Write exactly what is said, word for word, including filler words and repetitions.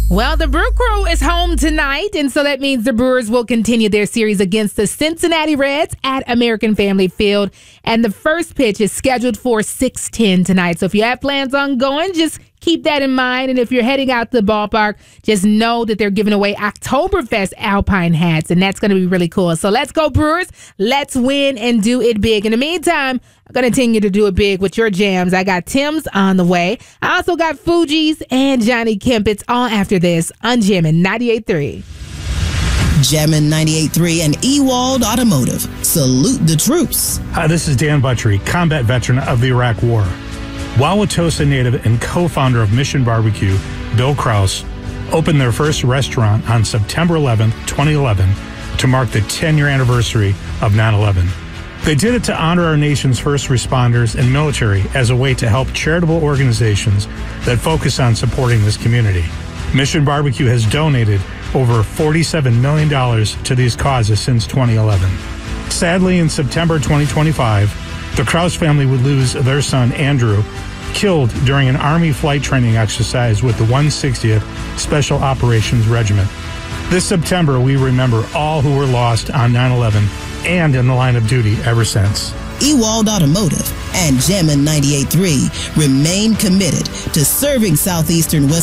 Well, the Brew Crew is home tonight, and so that means the Brewers will continue their series against the Cincinnati Reds at American Family Field. And the first pitch is scheduled for six ten tonight. So if you have plans on going, just keep that in mind. And if you're heading out to the ballpark, just know that they're giving away Oktoberfest Alpine hats, and that's going to be really cool. So let's go, Brewers. Let's win and do it big. In the meantime, I'm going to continue to do it big with your jams. I got Tim's on the way. I also got Fuji's and Johnny Kemp. It's all after this on Jammin' ninety-eight point three. Jammin' ninety-eight point three and Ewald Automotive. Salute the troops. Hi, this is Dan Buttrey, combat veteran of the Iraq War. Wauwatosa native and co-founder of Mission Barbecue, Bill Kraus, opened their first restaurant on September eleventh, twenty eleven, to mark the ten-year anniversary of nine eleven. They did it to honor our nation's first responders and military as a way to help charitable organizations that focus on supporting this community. Mission Barbecue has donated over forty-seven million dollars to these causes since twenty eleven. Sadly, in September twenty twenty-five, the Kraus family would lose their son, Andrew, killed during an Army flight training exercise with the one hundred sixtieth Special Operations Regiment. This September, we remember all who were lost on nine eleven and in the line of duty ever since. Ewald Automotive and Jammin' ninety-eight point three remain committed to serving Southeastern West